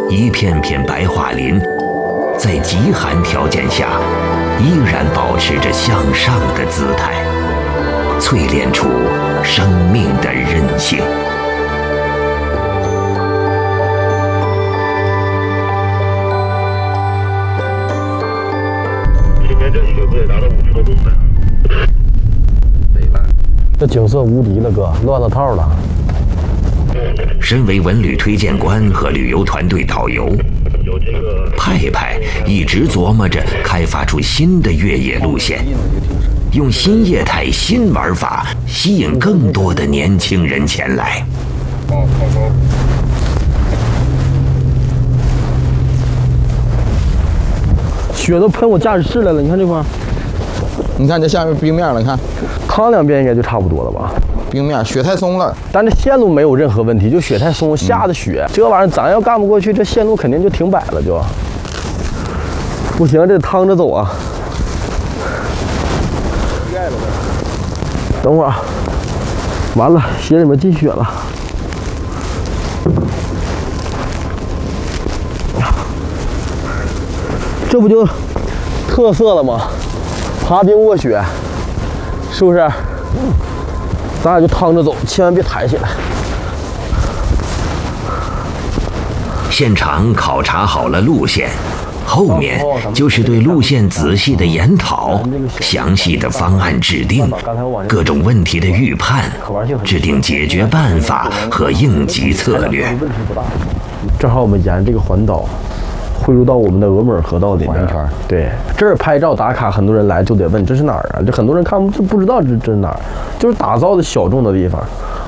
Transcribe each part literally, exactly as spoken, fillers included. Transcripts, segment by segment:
一片片白桦林，在极寒条件下，依然保持着向上的姿态，淬炼出生命的韧性。 这边这雪不得达到五十多度呢。 这景色无敌了，哥，乱了套了。 身为文旅推荐官和旅游团队导游，派派一直琢磨着开发出新的越野路线，用新业态、新玩法吸引更多的年轻人前来。 雪都喷我驾驶室来了，你看这块， 你看这下面冰面了，你看， 趟两遍应该就差不多了吧？ 冰面雪太松了， 但这线路没有任何问题，就雪太松，下的雪，嗯、这玩意儿咱要干不过去，这线路肯定就停摆了就。不行，这趟着走啊。等会儿，完了，鞋里面进雪了。这不就特色了吗？爬冰卧雪，是不是？咱俩就趟着走，千万别抬起来。 现场考察好了路线，后面就是对路线仔细的研讨，详细的方案制定，各种问题的预判，制定解决办法和应急策略。 正好我们沿这个环岛汇入到我们的额姆尔河道里面。对，这儿拍照打卡，很多人来就得问这是哪儿啊？这很多人看不不知道这这是哪儿，就是打造的小众的地方。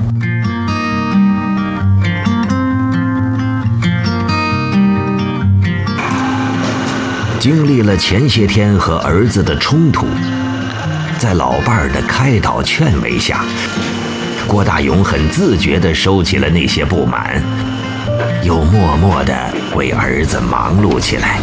经历了前些天和儿子的冲突，在老伴儿的开导劝慰下，郭大勇很自觉地收起了那些不满，又默默地为儿子忙碌起来。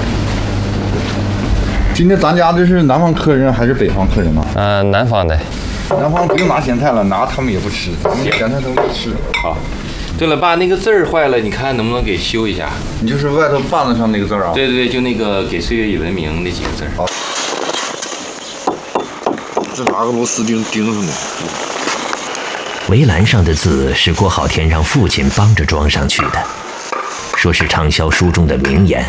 今天咱家这是南方客人还是北方客人呢？ 呃，南方的。 南方不用拿咸菜了，拿他们也不吃，咱们咸菜都不吃。 好。对了，爸，那个字儿坏了，你看能不能给修一下？ 你就是外头bàn子上那个字儿啊？ 对对对，就那个给岁月以文明那几个字儿。 好。这拿个螺丝钉钉上的。 围栏上的字是郭浩天让父亲帮着装上去的，说是畅销书中的名言。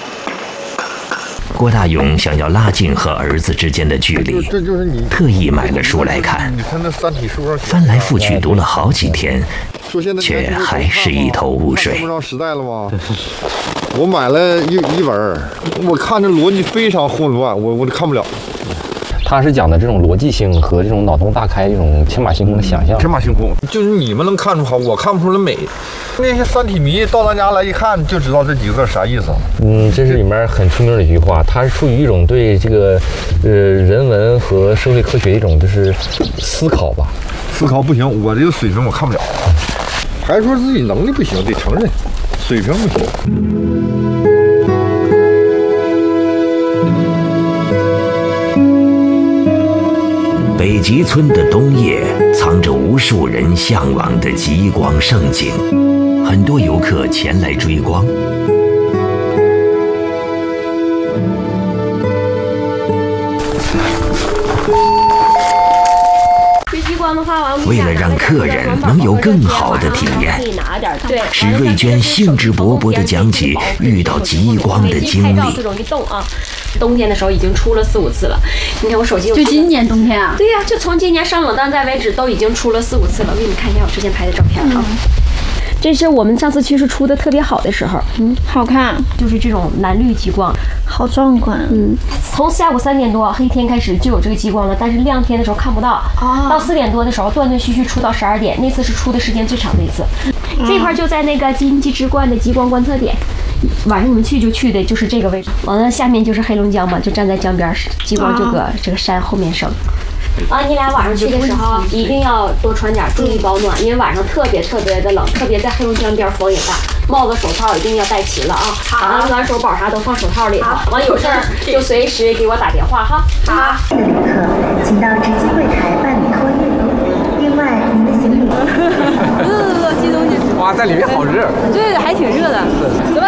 郭大勇想要拉近和儿子之间的距离，特意买了书来看，翻来覆去读了好几天，却还是一头雾水。 看不上时代了吗？我买了一一本，我看这逻辑非常混乱，我我都看不了。 他是讲的这种逻辑性和这种脑洞大开、这种天马行空的想象。 天马行空，就是你们能看出好，我看不出来美。那些三体迷到咱家来一看就知道这几个字啥意思。 嗯，这是里面很出名的一句话，它是出于一种对这个呃人文和社会科学的一种就是思考吧。 思考不行，我这个水平我看不了。还说自己能力不行，得承认，水平不行。 北极村的冬夜藏着无数人向往的极光盛景，很多游客前来追光。为了让客人能有更好的体验，史瑞娟兴致勃勃地讲起遇到极光的经历。 冬天的时候已经出了四五次了，你看我手机有。 就今年冬天啊？ 对呀、啊，就从今年上冷淡再为止，都已经出了四五次了。我给你们看一下我之前拍的照片啊。嗯，这是我们上次去是出的特别好的时候， 嗯，好看， 就是这种蓝绿极光， 好壮观。 嗯，从下午三点多黑天开始就有这个极光了，但是亮天的时候看不到。哦。到四点多的时候断断续续出到十二点，那次是出的时间最长的一次。嗯、这块就在那个金鸡之冠的极光观测点。晚上你们去就去的就是这个位置，完了下面就是黑龙江嘛，就站在江边，极光就搁这个山后面升。啊，你俩晚上去的时候一定要多穿点，注意保暖，因为晚上特别特别的冷，特别在黑龙江边风也大，帽子手套一定要戴齐了啊。好，暖手宝啥都放手套里头，完有事儿就随时给我打电话哈。好。 游客，请到值机柜台办理托运。另外，您的行李。 呃，寄东西。 哇，在里面好热。 对，还挺热的。怎么？